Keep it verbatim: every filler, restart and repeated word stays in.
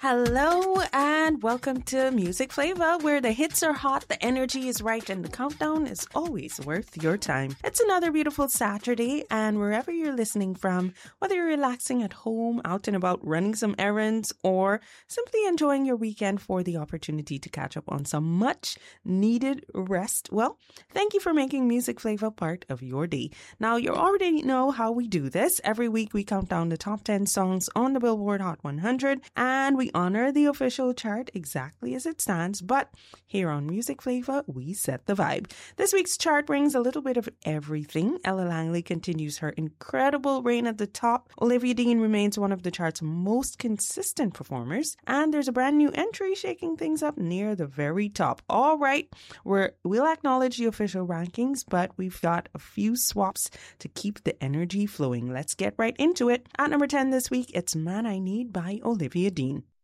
Hello and welcome to Music Flavor, where the hits are hot, the energy is right, and the countdown is always worth your time. It's another beautiful Saturday, and wherever you're listening from, whether you're relaxing at home, out and about running some errands, or simply enjoying your weekend for the opportunity to catch up on some much needed rest, well, thank you for making Music Flavor part of your day. Now, you already know how we do this. Every week we count down the top ten songs on the Billboard Hot one hundred, and we honor the official chart exactly as it stands, but here on Music Flavor, we set the vibe. This week's chart brings a little bit of everything. Ella Langley continues her incredible reign at the top. Olivia Dean remains one of the chart's most consistent performers, and there's a brand new entry shaking things up near the very top. All right, we're, we'll acknowledge the official rankings, but we've got a few swaps to keep the energy flowing. Let's get right into it. At number ten this week, it's Man I Need by Olivia Dean.